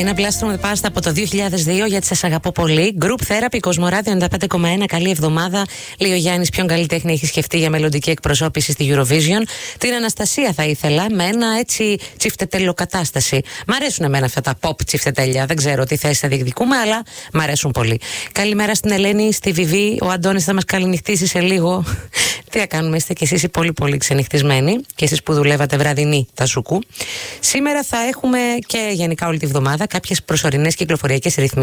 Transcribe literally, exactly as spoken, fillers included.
Ένα Blast from the Past από το δύο χιλιάδες δύο, γιατί σας αγαπώ πολύ. Group Therapy, Κοσμοράδιο ενενήντα πέντε κόμμα ένα. Καλή εβδομάδα. Λέει ο Γιάννης, ποιον καλλιτέχνη έχει σκεφτεί για μελλοντική εκπροσώπηση στη Eurovision? Την Αναστασία θα ήθελα, με ένα έτσι τσιφτετελοκατάσταση. Μ' αρέσουν εμένα αυτά τα pop τσιφτετέλια. Δεν ξέρω τι θέση θα διεκδικούμε, αλλά μ' αρέσουν πολύ. Καλημέρα στην Ελένη, στη Βιβί. Ο Αντώνης θα μας καληνυχτήσει σε λίγο. Τι θα κάνουμε, είστε κι εσείς οι πολύ πολύ ξενυχτισμένοι. Και εσείς που δουλεύατε βραδινή τα σουκού. Σήμερα θα έχουμε και γενικά όλη τη βδομάδα κάποιες προσωρινές κυκλοφοριακές ρυθμίσεις.